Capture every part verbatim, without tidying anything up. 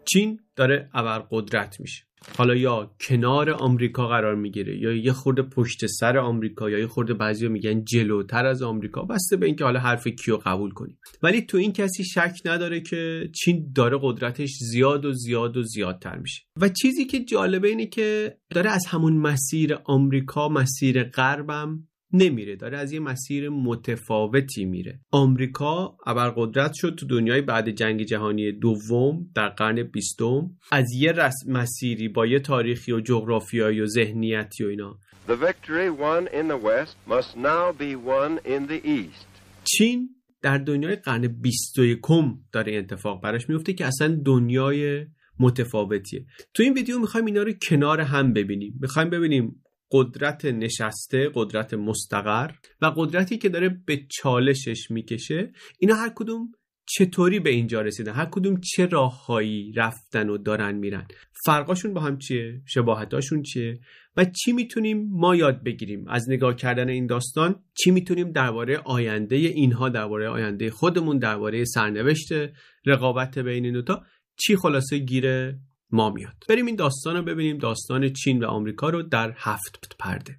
چین داره ابرقدرت میشه، حالا یا کنار آمریکا قرار میگیره یا یه خورده پشت سر آمریکا یا یه خورده بعضیا میگن جلوتر از آمریکا، بسته به اینکه حالا حرف کیو قبول کنیم. ولی تو این کسی شک نداره که چین داره قدرتش زیاد و زیاد و زیادتر میشه. و چیزی که جالبه اینه که داره از همون مسیر آمریکا، مسیر غربم نمیره، داره از یه مسیر متفاوتی میره. آمریکا ابرقدرت شد تو دنیای بعد جنگ جهانی دوم در قرن بیستم، از یه مسیری با یه تاریخی و جغرافیایی و ذهنیتی و اینا. The victory won in the West must now be won in the East. چین در دنیای قرن بیست و یکم داره اتفاق براش میفته که اصلا دنیای متفاوتیه. تو این ویدیو میخوایم اینا رو کنار هم ببینیم. میخوایم ببینیم قدرت نشسته، قدرت مستقر و قدرتی که داره به چالشش میکشه، اینا هر کدوم چطوری به اینجا رسیدن، هر کدوم چه راههایی رفتن و دارن میرن، فرقاشون با هم چیه، شباهتاشون چیه و چی میتونیم ما یاد بگیریم از نگاه کردن این داستان، چی میتونیم درباره آینده اینها، درباره آینده خودمون، درباره سرنوشت رقابت بین این دو تا چی خلاصه گیره ما میاد. بریم این داستان رو ببینیم، داستان چین و آمریکا رو در هفت پرده.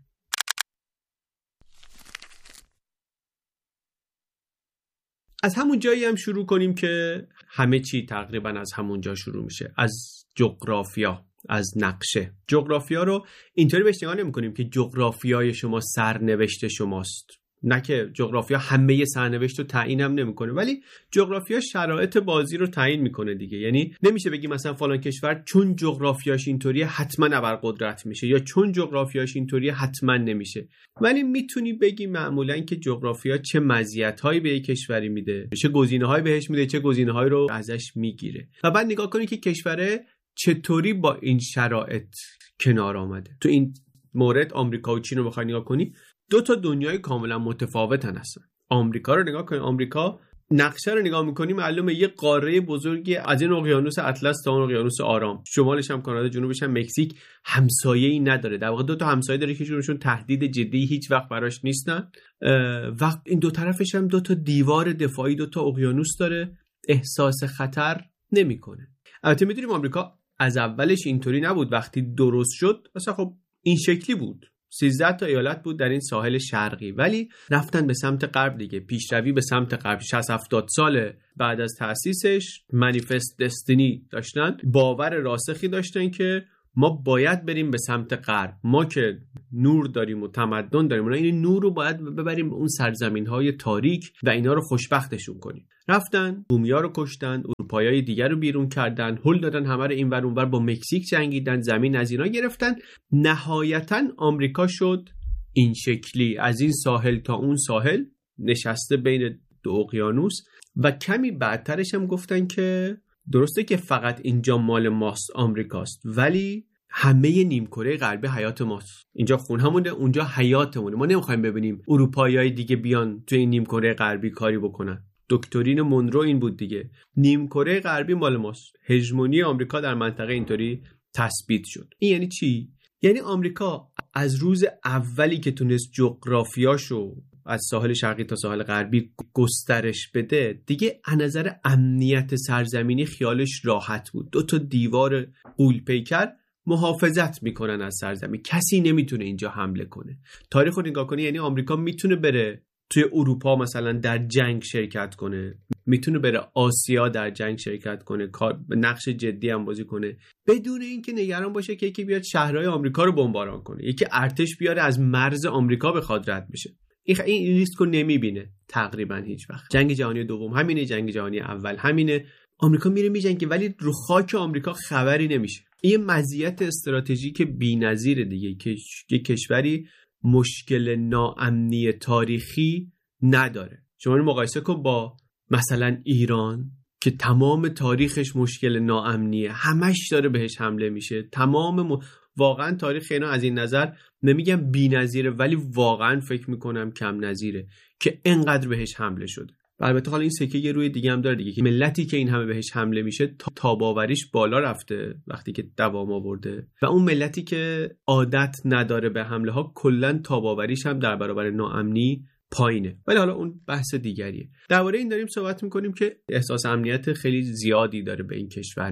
از همون جایی هم شروع کنیم که همه چی تقریبا از همون جا شروع میشه، از جغرافیا، از نقشه. جغرافیا رو اینطوری بهش نگاه نمی‌کنیم که جغرافیای شما سرنوشت شماست، نه که جغرافیا همه سرنوشت رو تعیین هم نمیکنه، ولی جغرافیا شرایط بازی رو تعیین میکنه دیگه. یعنی نمیشه بگی مثلا فلان کشور چون جغرافیاش اینطوریه حتما ابرقدرت میشه یا چون جغرافیاش اینطوریه حتما نمیشه، ولی میتونی بگی معمولا که جغرافیا چه مزیت‌هایی به یک کشوری میده، چه گزینه‌هایی بهش میده، چه گزینه‌هایی رو ازش میگیره و بعد نگاه کنی که کشور چطوری با این شرایط کنار آمده. تو این مورد آمریکا و چین رو بخوای نگاه کنی، دو تا دنیای کاملا متفاوتن هستن. آمریکا رو نگاه کنید، آمریکا نقشه رو نگاه می‌کنی معلومه یه قاره بزرگی از این اقیانوس اطلس تا اون اقیانوس آرام، شمالش هم کانادا، جنوبش هم مکزیک، همسایه‌ای نداره. در واقع دو تا همسایه داره که هیچکدومشون تهدید جدی هیچ وقت براش نیستن. وقت این دو طرفش هم دو تا دیوار دفاعی، دو تا اقیانوس داره، احساس خطر نمی‌کنه. البته می‌دونیم آمریکا از اولش اینطوری نبود، وقتی درست شد مثلا خب این شکلی بود، سیزده تا ایالت بود در این ساحل شرقی، ولی رفتن به سمت غرب دیگه، پیشروی به سمت غرب. شصت هفتاد سال بعد از تأسیسش منیفست دستینی داشتن، باور راسخی داشتن که ما باید بریم به سمت غرب، ما که نور داریم و تمدن داریم، اونا این نور رو باید ببریم اون سرزمین‌های تاریک و اینا رو خوشبختشون کنیم. رفتن بومیا رو کشتن، اروپاییای دیگر رو بیرون کردن، هول دادن همه رو اینور اونور، با مکزیک جنگیدن، زمین از اینا گرفتن. نهایتاً آمریکا شد این شکلی، از این ساحل تا اون ساحل، نشسته بین دو اقیانوس. و کمی بعدترش هم گفتن که درسته که فقط اینجا مال ماست، آمریکاست، ولی همه نیمکره غربی حیات ماست، اینجا خونه‌مونه، اونجا حیاتمونه، ما نمیخوایم ببینیم اروپاییای دیگه بیان تو این نیمکره غربی کاری بکنن. دکترین مونرو این بود دیگه، نیمکره غربی مال ماست. هژمونی آمریکا در منطقه اینطوری تثبیت شد. این یعنی چی؟ یعنی آمریکا از روز اولی که تونست جغرافیاشو از ساحل شرقی تا ساحل غربی گسترش بده، دیگه از نظر امنیت سرزمینی خیالش راحت بود. دو تا دیوار غول پیکر محافظت میکنن از سرزمین، کسی نمیتونه اینجا حمله کنه. تاریخ رو نگاه کنی، یعنی آمریکا میتونه بره توی اروپا مثلا در جنگ شرکت کنه، میتونه بره آسیا در جنگ شرکت کنه، کار نقش جدی هم بازی کنه، بدون اینکه نگران باشه که یکی بیاد شهرهای آمریکا رو بمباران کنه، یکی ارتش بیاره از مرز آمریکا بخواد رد بشه. این این ریسک رو نمیبینه تقریبا هیچ وقت. جنگ جهانی دوم همینه، جنگ جهانی اول همینه. آمریکا میره میجنگه ولی رو خاک آمریکا خبری نمیشه. این مزیت استراتژیک بی‌نظیره دیگه که یک کشوری مشکل ناامنی تاریخی نداره. شما رو مقایسه کن با مثلا ایران که تمام تاریخش مشکل ناامنیه، همش داره بهش حمله میشه. تمام م... واقعا تاریخ اینا از این نظر نمیگم بی‌نظیره، ولی واقعا فکر میکنم کم نظیره که انقدر بهش حمله شده. البته حالا این سکه یه روی دیگه هم داره دیگه که ملتی که این همه بهش حمله میشه تاباوریش بالا رفته وقتی که دوام آورده، و اون ملتی که عادت نداره به حمله ها کلا تاباوریش هم در برابر ناامنی پایینه. ولی حالا اون بحث دیگریه. درباره این داریم صحبت میکنیم که احساس امنیت خیلی زیادی داره به این کشور میده.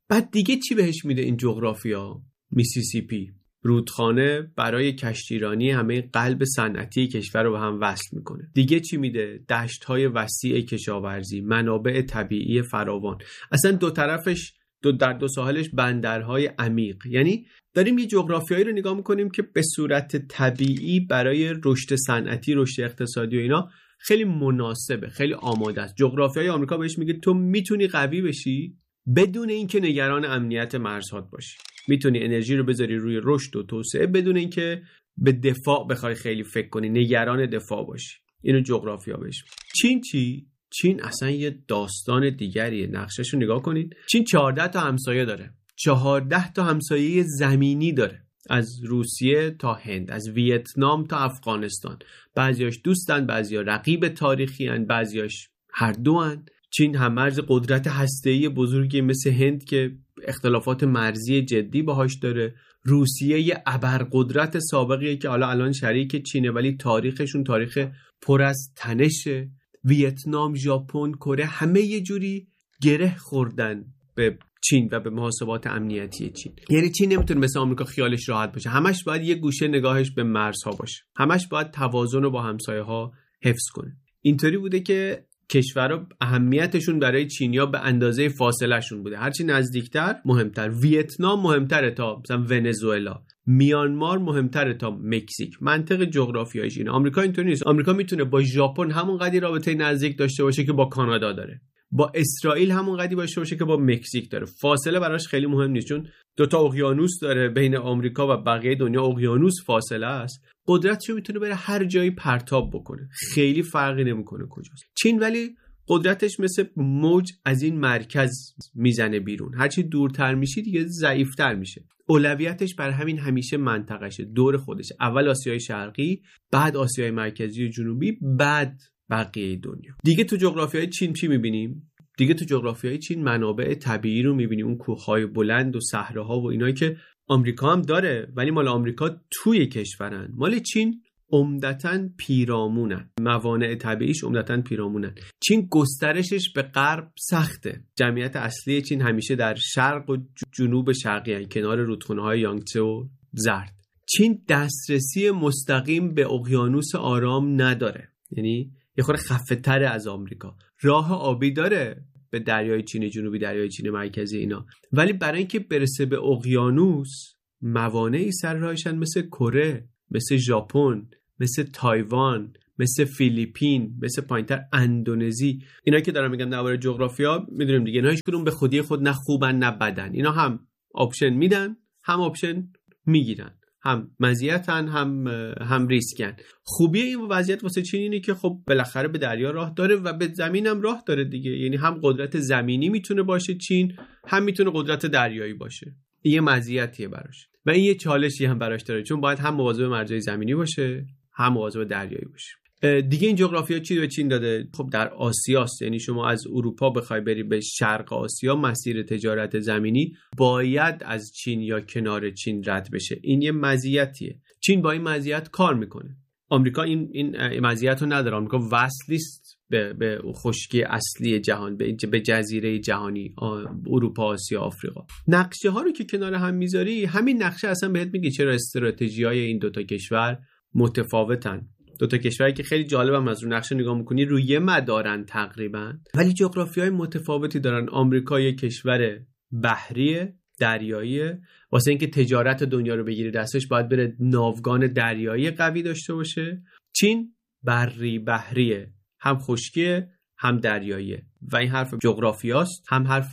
بعد دیگه چی بهش میده این جغرافیا؟ میسیسیپی، رودخانه برای کشتیرانی همه قلب صنعتی کشور رو به هم وصل میکنه. دیگه چی میده؟ دشت‌های وسیع کشاورزی، منابع طبیعی فراوان. اصلا دو طرفش دو در دو ساحلش بندرهای عمیق. یعنی داریم یه جغرافیایی رو نگاه میکنیم که به صورت طبیعی برای رشد صنعتی، رشد اقتصادی و اینا خیلی مناسبه، خیلی آماده است. جغرافیای آمریکا بهش میگه تو میتونی قوی بشی بدون اینکه نگران امنیت مرزهات باشی. میتونی انرژی رو بذاری روی رشد و توسعه بدون اینکه به دفاع بخوای خیلی فکر کنی، نگران دفاع باشی. اینو جغرافیا بهش. چین چی؟ چین اصلا یه داستان دیگریه. نقشه‌ش رو نگاه کنید. چین چهارده تا همسایه داره. چهارده تا همسایه زمینی داره. از روسیه تا هند، از ویتنام تا افغانستان. بعضیاش دوستن، بعضیا رقیب تاریخی ان، بعضیاش هر دو ان. چین هم مرز قدرت هسته‌ای بزرگی مثل هند که اختلافات مرزی جدی باهاش داره. روسیه یه ابرقدرت سابقیه که حالا الان شریک چینه ولی تاریخشون تاریخ پر از تنشه. ویتنام، ژاپن، کره همه یه جوری گره خوردن به چین و به محاسبات امنیتی چین. یعنی چین نمیتونه مثل آمریکا خیالش راحت باشه. همش باید یه گوشه نگاهش به مرزها باشه. همش باید توازن رو با همسایه‌ها حفظ کنه. اینطوری بوده که کشورها اهمیتشون برای چینیا به اندازه فاصله شون بوده. هرچی نزدیکتر مهمتر. ویتنام مهمتره تا مثلا ونزوئلا. میانمار مهمتره تا مکزیک. منطق جغرافیاییش اینه. آمریکا اینطوری نیست. آمریکا میتونه با ژاپن همون قدری رابطه نزدیک داشته باشه که با کانادا داره. با اسرائیل همون قدری باشه باشه که با مکزیک داره. فاصله براش خیلی مهم نیست چون دو تا اقیانوس داره بین آمریکا و بقیه دنیا. اقیانوس فاصله است. قدرتشو میتونه بره هر جایی پرتاب بکنه. خیلی فرقی نمیکنه کجاست. چین ولی قدرتش مثل موج از این مرکز میزنه بیرون. هرچی دورتر میشی دیگه ضعیفتر میشه. اولویتش بر همین همیشه منطقشه، دور خودش. اول آسیای شرقی، بعد آسیای مرکزی و جنوبی، بعد بقیه دنیا. دیگه تو جغرافیای چین چی میبینیم؟ دیگه تو جغرافیای چین منابع طبیعی رو میبینیم. اون کوههای بلند و صحراها و اینایی که آمریکا هم داره ولی مال آمریکا توی کشورن. مال چین عمدتاً پیرامونن. موانع طبیعیش عمدتاً پیرامونن. چین گسترشش به غرب سخته. جمعیت اصلی چین همیشه در شرق و جنوب شرقی هن، کنار رودخونه‌های یانگتزه و زرد. چین دسترسی مستقیم به اقیانوس آرام نداره. یعنی یه خورده خفه‌تر از آمریکا. راه آبی داره به دریای چین جنوبی، دریای چین مرکزی اینا، ولی برای اینکه برسه به اقیانوس موانعی سر راهشن، مثل کره، مثل ژاپن، مثل تایوان، مثل فیلیپین، مثل پایینتر اندونزی. اینا که دارم میگم درباره جغرافیا میدونیم دیگه. اینا هیچ کدوم به خودی خود نه خوبن نه بدن. اینا هم آپشن میدن، هم آپشن میگیرن. هم مزیتن هم هم ریسکن. خوبی این وضعیت واسه چین اینه که خب بالاخره به دریا راه داره و به زمین هم راه داره دیگه. یعنی هم قدرت زمینی میتونه باشه چین، هم میتونه قدرت دریایی باشه. این یه مزیتیه براش و این یه چالشی هم براش داره، چون باید هم مواظب مرزهای زمینی باشه هم مواظب دریایی باشه. دیگه این جغرافیا چی به چین داده؟ خب در آسیاست. یعنی شما از اروپا بخوای بری به شرق آسیا، مسیر تجارت زمینی باید از چین یا کنار چین رد بشه. این یه مزیتیه. چین با این مزیت کار میکنه. آمریکا این این مزیت رو نداره. آمریکا وصل نیست به به خشکی اصلی جهان، به به جزیره جهانی اروپا، آسیا، آفریقا. نقشه ها رو که کنار هم میذاری، همین نقشه اصلا بهت میگه چرا استراتژی‌های این دوتا کشور متفاوتن. دو تا کشوری که خیلی جالبم از رو نقشه نگاه میکنی روی یه مدارن تقریبا، ولی جغرافیای متفاوتی دارن. آمریکا یه کشور بحری دریایی، واسه اینکه تجارت دنیا رو بگیره دستش باید بره ناوگان دریایی قوی داشته باشه. چین بری بحریه، هم خشکیه هم دریاییه و این حرف جغرافیاست هم حرف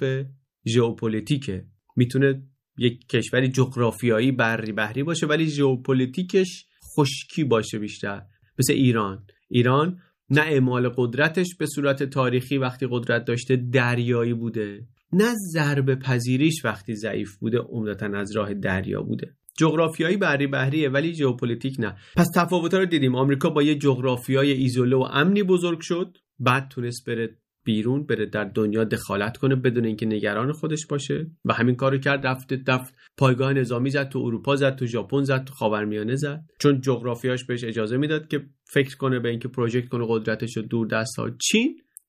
ژئوپلیتیکه. میتونه یک کشوری جغرافیایی بری بحری باشه ولی ژئوپلیتیکش خشکی باشه بیشتر، مثل ایران. ایران نه اعمال قدرتش به صورت تاریخی وقتی قدرت داشته دریایی بوده، نه ضربه پذیریش وقتی ضعیف بوده عمدتاً از راه دریا بوده. جغرافیایی بری بحریه ولی ژئوپلیتیک نه. پس تفاوت‌ها رو دیدیم. آمریکا با یه جغرافیای ایزوله و امنی بزرگ شد، بعد تونست بره بیرون، بره در دنیا دخالت کنه بدون اینکه نگران خودش باشه و همین کارو کرد. رفت رفت پایگاه نظامی زد تو اروپا، زد تو ژاپن، زد تو خاورمیانه زد، چون جغرافیاش بهش اجازه میداد که فکر کنه به اینکه پروژکت کنه قدرتش رو دور دست‌ها. چین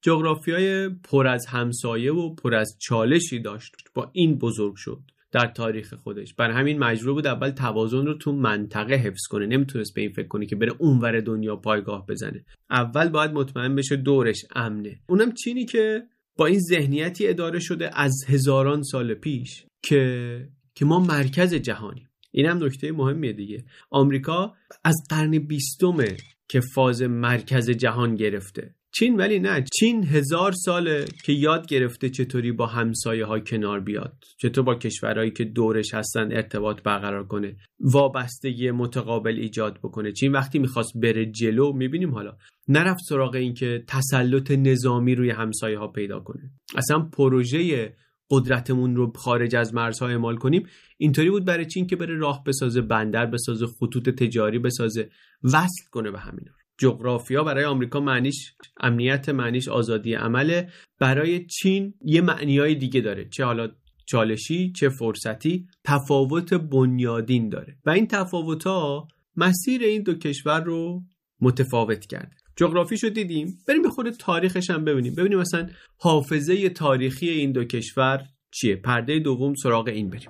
جغرافیای پر از همسایه و پر از چالشی داشت، با این بزرگ شد در تاریخ خودش. برای همین مجبور بود اول توازن رو تو منطقه حفظ کنه، نمیتونست به این فکر کنه که بره اونور دنیا پایگاه بزنه. اول باید مطمئن بشه دورش امنه. اونم چینی که با این ذهنیتی اداره شده از هزاران سال پیش که که ما مرکز جهانیم. این هم نکته مهمیه دیگه. آمریکا از قرن بیستمه که فاز مرکز جهان گرفته. چین ولی نه. چین هزار ساله که یاد گرفته چطوری با همسایه ها کنار بیاد، چطور با کشورهایی که دورش هستن ارتباط برقرار کنه، وابستگی متقابل ایجاد بکنه. چین وقتی میخواست بره جلو، میبینیم حالا نرفت سراغ این که تسلط نظامی روی همسایه ها پیدا کنه. اصلا پروژه قدرتمون رو خارج از مرزها اعمال کنیم اینطوری بود برای چین که بره راه بسازه، بندر بسازه، خطوط تجاری بسازه، وصل کنه به همینا. جغرافیا برای آمریکا معنیش امنیت، معنیش آزادی عمله. برای چین یه معنیای دیگه داره، چه حالا چالشی چه فرصتی، تفاوت بنیادین داره و این تفاوت‌ها مسیر این دو کشور رو متفاوت کرده. جغرافیشو دیدیم، بریم به خود تاریخش هم ببینیم. ببینیم مثلا حافظه تاریخی این دو کشور چیه. پرده دوم سراغ این بریم.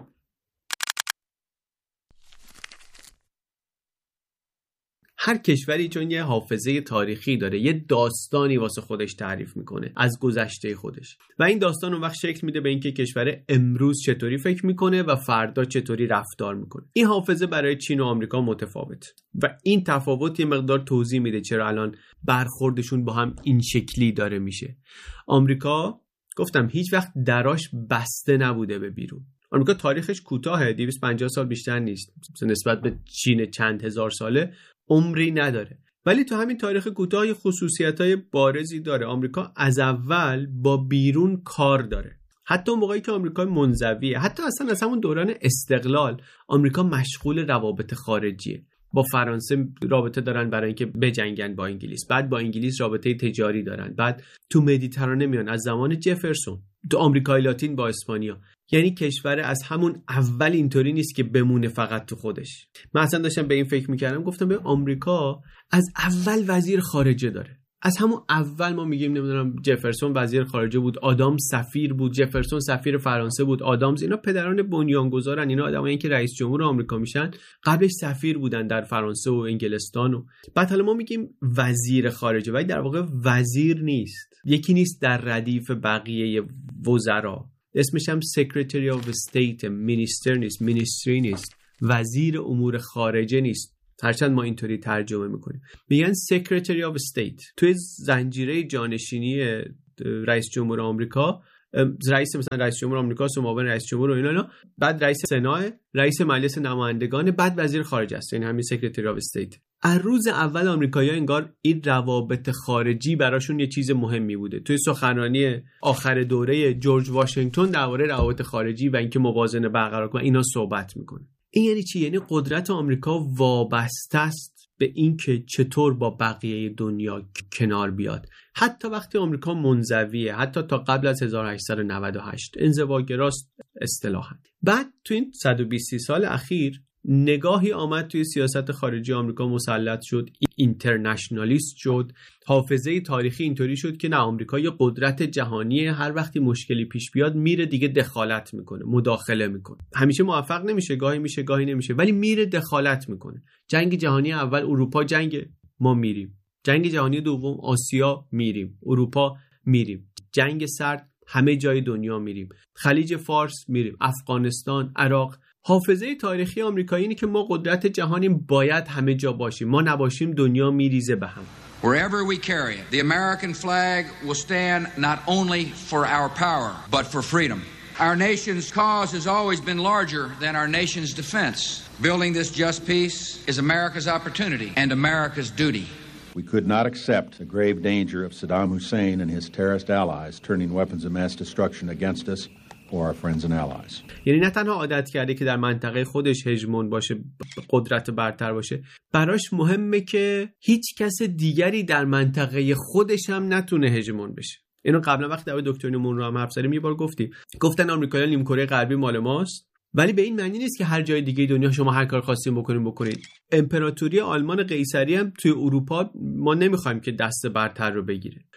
هر کشوری چون یه حافظه تاریخی داره، یه داستانی واسه خودش تعریف میکنه از گذشته خودش و این داستان اون وقت شکل میده به اینکه کشور امروز چطوری فکر میکنه و فردا چطوری رفتار میکنه. این حافظه برای چین و آمریکا متفاوت و این تفاوت یه مقدار توضیح میده چرا الان برخوردشون با هم این شکلی داره میشه. آمریکا گفتم هیچ وقت دراش بسته نبوده به بیرون. آمریکا تاریخش کوتاهه، دویست و پنجاه سال بیشتر نیست. نسبت به چین چند هزار ساله عمری نداره، ولی تو همین تاریخ کوتاه خصوصیت‌های بارزی داره. آمریکا از اول با بیرون کار داره. حتی اون موقعی که آمریکا منزویه، حتی اصلا از همون دوران استقلال آمریکا مشغول روابط خارجیه. با فرانسه رابطه دارن برای اینکه بجنگن با انگلیس، بعد با انگلیس رابطه تجاری دارن، بعد تو مدیترانه میان از زمان جفرسون، تو آمریکای لاتین با اسپانیا. یعنی کشور از همون اول اینطوری نیست که بمونه فقط تو خودش. من اصلا داشتم به این فکر میکردم، گفتم به آمریکا از اول وزیر خارجه داره. از همون اول ما میگیم نمیدونم جفرسون وزیر خارجه بود، آدامز سفیر بود، جفرسون سفیر فرانسه بود، آدامز اینا پدران بنیانگذارن، اینا آدمایی که رئیس جمهور آمریکا میشن قبلش سفیر بودن در فرانسه و انگلستان. و بعد حالا ما میگیم وزیر خارجه، ولی در واقع وزیر نیست، یکی نیست در ردیف بقیه وزرا. اسمش هم Secretary of State، مینیستر نیست، مینیستری نیست، وزیر امور خارجه نیست، هرچند ما اینطوری ترجمه میکنیم. میگن Secretary of State. توی زنجیره جانشینی رئیس جمهور آمریکا، رئیس مثلا رئیس جمهور آمریکا، معاون رئیس جمهور و اینا اینا، بعد رئیس سنا، رئیس مجلس نمایندگان، بعد وزیر خارجه است، یعنی همین Secretary of State. از روز اول آمریکایی‌ها انگار این روابط خارجی براشون یه چیز مهمی بوده. توی سخنرانی آخر دوره جورج واشنگتن درباره روابط خارجی و اینکه موازنه برقرار کنه اینا صحبت میکنه. این یعنی چی؟ یعنی قدرت آمریکا وابسته است به اینکه چطور با بقیه دنیا کنار بیاد. حتی وقتی آمریکا منزویه، حتی تا قبل از هزار و هشتصد و نود و هشت انزواگراست اصطلاحاً. بعد تو این صد و بیست سال اخیر نگاهی آمد توی سیاست خارجی آمریکا، مسلط شد، اینترنشنالیست شد. حافظه تاریخی اینطوری شد که نه، آمریکا یه قدرت جهانیه، هر وقتی مشکلی پیش بیاد میره دیگه دخالت میکنه، مداخله میکنه. همیشه موفق نمیشه، گاهی میشه گاهی نمیشه، ولی میره دخالت میکنه. جنگ جهانی اول اروپا جنگ، ما میریم. جنگ جهانی دوم آسیا میریم، اروپا میریم. جنگ سرد همه جای دنیا میریم، خلیج فارس میریم، افغانستان، عراق. حافظه تاریخی آمریکایی اینه که ما قدرت جهانیم، باید همه جا باشیم، ما نباشیم دنیا میریزه به هم. Wherever we carry it, the American flag will stand not only for our power, but for freedom. Our nation's cause has always been larger than our nation's defense. Building this just peace is America's opportunity and America's duty. We could not accept the grave danger of Saddam Hussein and his terrorist allies turning weapons of mass destruction against us or our friends and allies. یعنی نه تنها عادت کرده که در منطقه خودش هژمون باشه، قدرت برتر باشه، براش مهمه که هیچ کس دیگری در منطقه خودش هم نتونه هژمون بشه. اینو قبلا وقتی در دکترین مونرو هم حرف زدیم یه بار گفتیم، گفتن آمریکایی‌ها نیم کره غربی مال ماست، ولی به این معنی نیست که هر جای دیگه دنیا شما هر کار خواستین بکنین بکنید. امپراتوری آلمان قیصری هم توی اروپا ما نمیخوایم که دست برتر رو بگیره.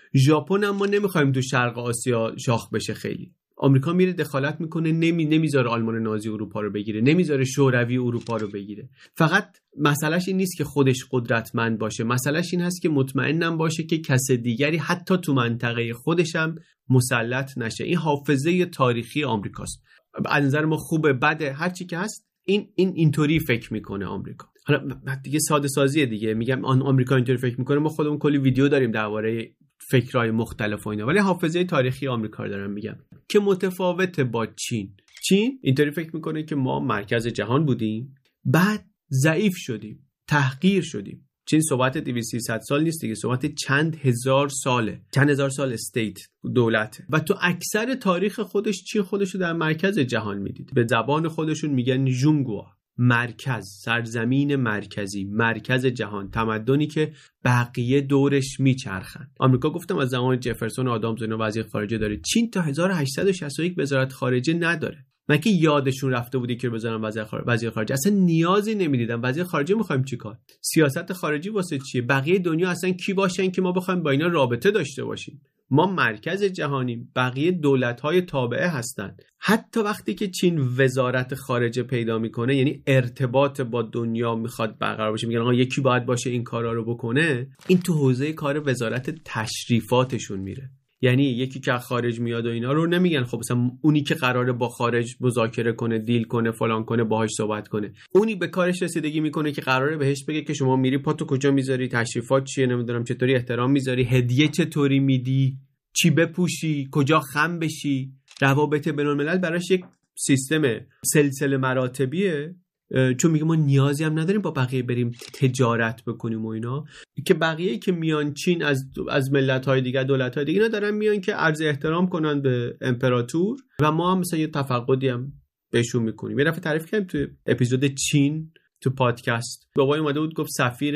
ژاپن هم ما نمیخوایم تو شرق آسیا شاخ بشه خیلی. آمریکا میره دخالت میکنه، نمی نمیذاره آلمان نازی اروپا رو بگیره، نمیذاره شوروی اروپا رو بگیره. فقط مسئلهش این نیست که خودش قدرتمند باشه، مسئلهش این هست که مطمئنم باشه که کس دیگری حتی تو منطقه خودش هم مسلط نشه. این حافظه تاریخی آمریکاست. از نظر ما خوبه بده هر چی که هست، این این اینطوری فکر میکنه آمریکا. حالا دیگه ساده سازیه دیگه، میگم آن آمریکا اینطوری فکر میکنه، ما خودمون کلی ویدیو داریم درباره فکرهای مختلف و اینا، ولی حافظه تاریخی آمریکا رو دارم میگم که متفاوته با چین. چین اینطوری فکر میکنه که ما مرکز جهان بودیم، بعد ضعیف شدیم، تحقیر شدیم. چین صحبت دویست سیصد سال نیست دیگه، صحبت چند هزار ساله، چند هزار سال استیت، دولته. و تو اکثر تاریخ خودش چین خودشو در مرکز جهان میدید. به زبان خودشون میگن ژونگوا، مرکز، سرزمین مرکزی، مرکز جهان، تمدنی که بقیه دورش میچرخن. آمریکا گفتم از زمان جفرسون، آدامز و اینا وزیر خارجه داره. چین تا هزار و هشتصد و شصت و یک وزارت خارجه نداره. نه که یادشون رفته بودی که بزنن وزیر خارجه، وزیر خارجه اصلا نیازی نمیدیدن. وزیر خارجه میخوایم چیکار؟ سیاست خارجی واسه چیه؟ بقیه دنیا اصلا کی باشن که ما بخوایم با اینا رابطه داشته باشیم؟ ما مرکز جهانیم، بقیه دولت‌های تابعه هستن. حتی وقتی که چین وزارت خارجه پیدا میکنه، یعنی ارتباط با دنیا میخواد برقرار بشه، میگن آقا یکی باید باشه این کارا رو بکنه، این تو حوزه کار وزارت تشریفاتشون میره. یعنی یکی که خارج میاد و اینا رو نمیگن خب مثلا اونی که قراره با خارج مذاکره کنه، دیل کنه، فلان کنه، باهاش صحبت کنه، اونی به کارش رسیدگی میکنه که قراره بهش بگه که شما میری پاتو کجا میذاری، تشریفات چیه، نمیدونم چطوری احترام میذاری، هدیه چطوری میدی، چی بپوشی، کجا خم بشی. روابط بین الملل براش یک سیستم سلسله مراتبیه، چون میگه ما نیازی هم نداریم با بقیه بریم تجارت بکنیم و اینا، که بقیه که میان چین از از ملت‌های دیگه، دولت‌های دیگه، اینا دارن میان که عرض احترام کنن به امپراتور و ما هم مثلا یه تفقدی هم بهشون میکنیم. یه دفعه تعریف کردیم تو اپیزود چین تو پادکست، بابای اومده بود گفت سفیر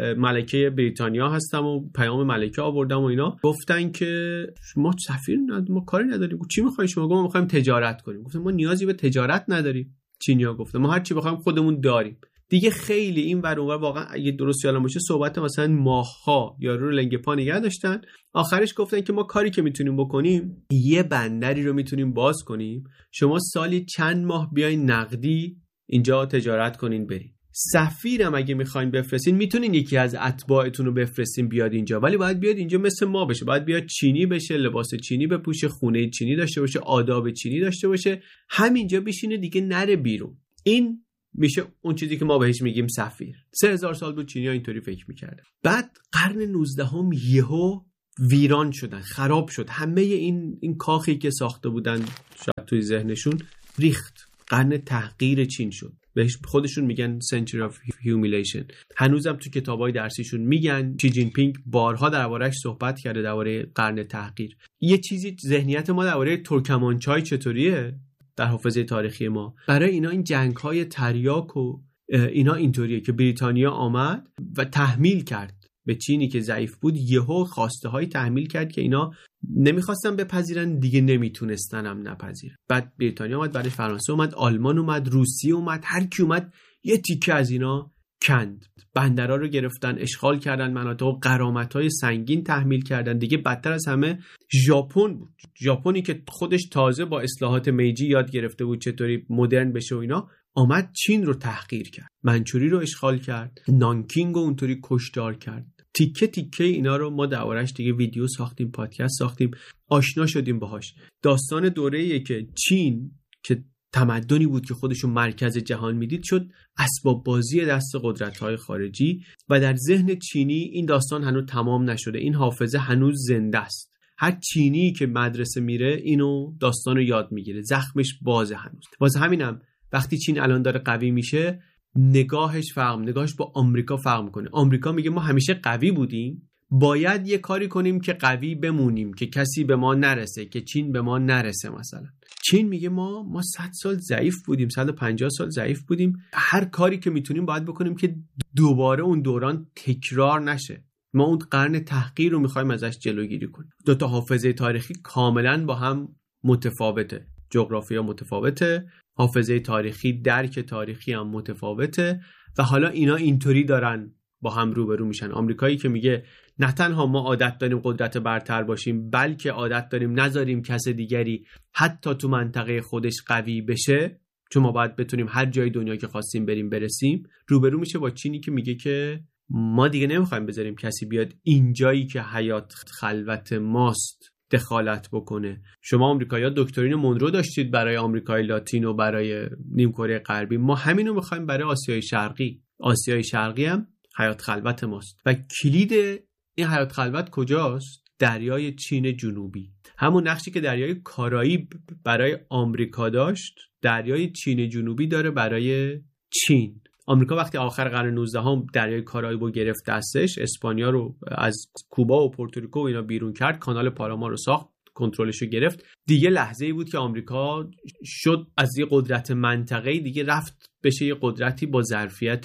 ملکه بریتانیا هستم و پیام ملکه آوردم و اینا. گفتن که ما سفیر نداریم، ما کاری نداریم. چی می‌خواید شما؟ گفتم ما می‌خوایم تجارت کنیم. گفتم ما نیازی به تجارت نداریم. چینیا گفتم ما هر چی بخوایم خودمون داریم. دیگه خیلی این ور اون ور واقعا اگه درست یادم باشه صحبت مثلا ماه‌ها یا رو لنگ پا نگه داشتن. آخرش گفتن که ما کاری که میتونیم بکنیم، یه بندری رو میتونیم باز کنیم، شما سالی چند ماه بیاین نقدی اینجا تجارت کنین برین. سفیرم اگه میخواین بفرستین میتونین یکی از اتباعتون رو بفرستین بیاد اینجا، ولی باید بیاد اینجا مثل ما بشه، باید بیاد چینی بشه، لباس چینی بپوشه، خونه چینی داشته باشه، آداب چینی داشته باشه، همینجا بشینه دیگه نره بیرون. این میشه اون چیزی که ما بهش میگیم سفیر. سه هزار سال بود چینی‌ها اینطوری فکر میکردن. بعد قرن نوزدهم یهو ویران شدن، خراب شد. همه این این کاخی که ساخته بودن شاید توی ذهنشون ریخت. قرن تحقیر چین شد. بهش خودشون میگن century of humiliation. هنوزم تو کتابای درسیشون میگن. شی جین پینگ بارها درباره‌اش صحبت کرده، درباره قرن تحقیر. یه چیزی ذهنیت ما درباره ترکمانچای چطوریه در حافظه تاریخی ما. برای اینا این جنگ‌های تریاک و اینا اینطوریه که بریتانیا آمد و تحمیل کرد به چینی که ضعیف بود، یهو خواسته های تحمیل کرد که اینا نمیخواستن بپذیرن، دیگه نمیتونستن هم نپذیرن. بعد بریتانیا اومد، بعدش فرانسه اومد، آلمان اومد، روسیه اومد، هر کی اومد یه تیکه از اینا کند. بندرها رو گرفتن، اشغال کردن مناطق و غرامت‌های سنگین تحمیل کردن. دیگه بدتر از همه ژاپن بود. ژاپنی که خودش تازه با اصلاحات میجی یاد گرفته بود چطوری مدرن بشه و اینا، آمد چین رو تحقیر کرد، منچوری رو اشغال کرد، نانکینگ رو اونطوری کشتار کرد. تیکه تیکه اینا رو ما دربارش دیگه ویدیو ساختیم، پادکست ساختیم، آشنا شدیم باهاش. داستان دوره‌ایه که چین که تمدنی بود که خودشو مرکز جهان میدید، شد اسباب بازی دست قدرت‌های خارجی و در ذهن چینی این داستان هنوز تمام نشده، این حافظه هنوز زنده است. هر چینی که مدرسه میره اینو داستانو یاد میگیره، زخمش بازه هنوز. واسه همینم وقتی چین الان داره قوی میشه، نگاهش فرق، نگاهش با آمریکا فرق میکنه. آمریکا میگه ما همیشه قوی بودیم، باید یه کاری کنیم که قوی بمونیم، که کسی به ما نرسه، که چین به ما نرسه. مثلا چین میگه ما ما صد سال ضعیف بودیم، صد و پنجاه سال ضعیف بودیم، هر کاری که میتونیم باید بکنیم که دوباره اون دوران تکرار نشه. ما اون قرن تحقیر رو میخوایم ازش جلوگیری کنیم. دو تا حافظه تاریخی کاملا با هم متفاوته، جغرافیا متفاوته، حافظه تاریخی، درک تاریخی هم متفاوته و حالا اینا اینطوری دارن با هم روبرو میشن. آمریکایی که میگه نه تنها ما عادت داریم قدرت برتر باشیم، بلکه عادت داریم نذاریم کس دیگری حتی تو منطقه خودش قوی بشه، چون ما باید بتونیم هر جای دنیا که خواستیم بریم برسیم. روبرو میشه با چینی که میگه که ما دیگه نمیخوایم بذاریم کسی بیاد اینجایی که حیات خلوت ماست دخالت بکنه. شما آمریکایی‌ها دکترین مونرو داشتید برای آمریکای لاتین و برای نیمکره غربی، ما همینو میخوایم برای آسیای شرقی. آسیای شرقی هم حیات خلوت ماست و کلید این حیات خلوت کجاست؟ دریای چین جنوبی. همون نقشی که دریای کارائیب برای آمریکا داشت، دریای چین جنوبی داره برای چین. آمریکا وقتی آخر قرن نوزدهم دریای کارائیب رو گرفت دستش، اسپانیا رو از کوبا و پورتوریکو و اینا بیرون کرد، کانال پاناما رو ساخت، کنترلش رو گرفت، دیگه لحظه‌ای بود که آمریکا شد از یه قدرت منطقه‌ای دیگه رفت بشه یه قدرتی با ظرفیت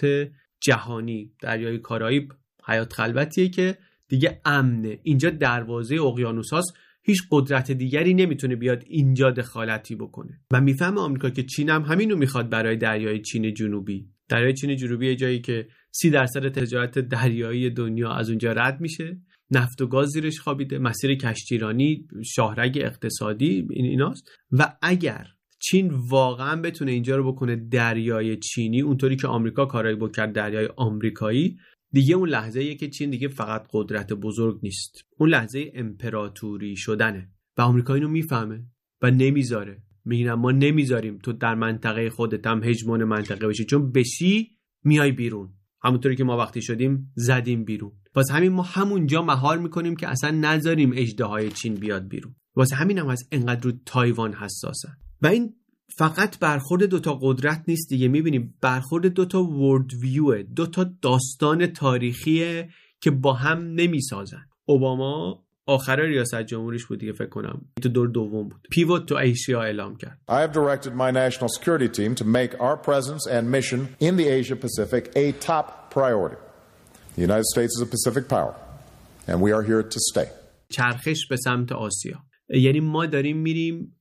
جهانی. دریای کارائیب حیات خلوتیه که دیگه امنه، اینجا دروازه اقیانوس‌هاست، هیچ قدرت دیگری نمیتونه بیاد اینجا دخالتی بکنه. و میفهمه آمریکا که چین هم همینو میخواد برای دریای چین جنوبی. دریای چین جنوبی یه جایی که سی درصد تجارت دریایی دنیا از اونجا رد میشه، نفت و گاز زیرش خوابیده، مسیر کشتیرانی، شاهرگ اقتصادی این ایناست. و اگر چین واقعا بتونه اینجا رو بکنه دریای چینی، اونطوری که آمریکا کارایی بکرد دریای آمریکایی، دیگه اون لحظه‌ایه که چین دیگه فقط قدرت بزرگ نیست، اون لحظه امپراتوری شدنه. و آمریکا اینو میفهمه و نمیذاره. میگن ما نمیذاریم تو در منطقه خودت هم هژمون منطقه بشی، چون بشی میای بیرون، همونطوری که ما وقتی شدیم زدیم بیرون. واسه همین ما همونجا مهار میکنیم که اصلا نذاریم اژدهای چین بیاد بیرون. واسه همین هم از انقدر رو تایوان حساسن. و این فقط برخورد دوتا قدرت نیست دیگه، میبینیم برخورد دوتا ورد ویوه، دوتا داستان تاریخیه که با هم نمیسازن. اوباما آخر ریاست جمهوریش بود دیگه، فکر کنم تو دور دوم بود، پیوت تو ایشیا اعلام کرد. I have directed my national security team to make our presence and mission in the Asia Pacific a top priority. The United States is a Pacific power and we are here to stay. چرخش به سمت آسیا، یعنی ما داریم میریم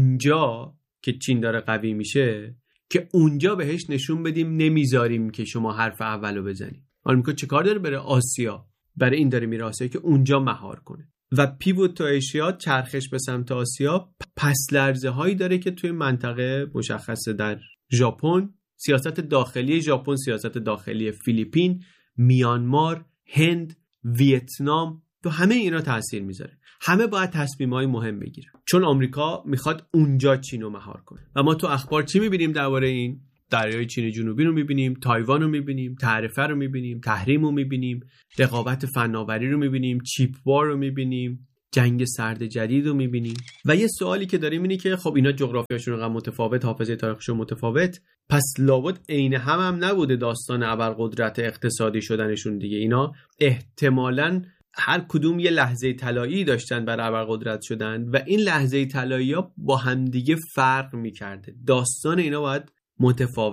اونجا که چین داره قوی میشه، که اونجا بهش نشون بدیم نمیذاریم که شما حرف اولو بزنید. آمریکا چه کار داره بره آسیا؟ برای این داره میره آسیا که اونجا مهار کنه. و پیوت تو ایشیا، چرخش به سمت آسیا، پس لرزه هایی داره که توی منطقه مشخصه. در ژاپن، سیاست داخلی ژاپن، سیاست داخلی فیلیپین، میانمار، هند، ویتنام، تو همه اینا تاثیر میذاره. همه باید تصمیمای مهم بگیرن، چون آمریکا میخواد اونجا چین رو مهار کنه. و ما تو اخبار چی میبینیم درباره این؟ دریای چین جنوبی رو میبینیم، تایوان رو میبینیم، تعرفه رو میبینیم، تحریم رو میبینیم، رقابت فناوری رو میبینیم، چیپ وار رو میبینیم، جنگ سرد جدید رو میبینیم. و یه سوالی که داریم اینه که خب اینا جغرافیاشون رقم متفاوت، حافظه تاریخشون متفاوت، پس لابد عین هم هم نبوده داستان ابرقدرت اقتصادی شدنشون دیگه. اینا احتمالاً هر کدوم یه لحظه طلایی داشتن برای ابرقدرت شدن و این لحظه طلایی ها با همدیگه فرق میکرده. داستان اینا باید متفاوت